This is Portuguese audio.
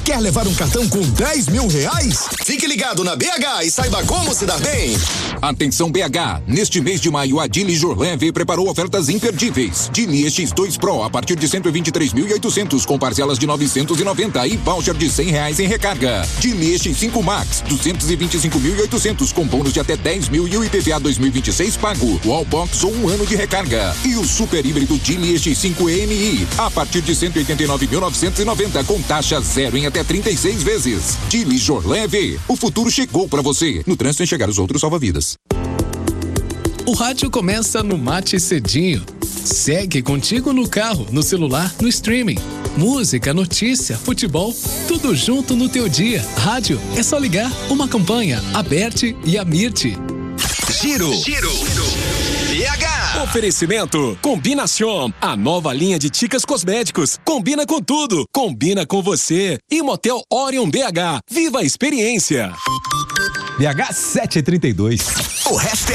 Quer levar um cartão com 10 mil reais? Fique ligado na BH e saiba como se dar bem. Atenção BH, neste mês de maio a Dili Jorleve preparou ofertas imperdíveis. Dili X2 Pro a partir de 123.800 com parcelas de 990 e voucher de R$100 em recarga. Dili X5 Max 225.800 com bônus de até 10 mil e o IPVA 2026 pago. Wallbox ou 1 ano de recarga. E o super híbrido Dili X5 EMI a partir de 189.990 com taxa zero em até 36 vezes. Dili Jorleve, o futuro chegou pra você. No trânsito enxergar os outros salva-vidas. O rádio começa no Mate Cedinho. Segue contigo no carro, no celular, no streaming. Música, notícia, futebol, tudo junto no teu dia. Rádio, é só ligar. Uma campanha, Aberte e Amirte. Giro. BH. Oferecimento Combinação, a nova linha de Ticas Cosméticos. Combina com tudo, combina com você. E Motel Orion BH, viva a experiência. BH 732. O resto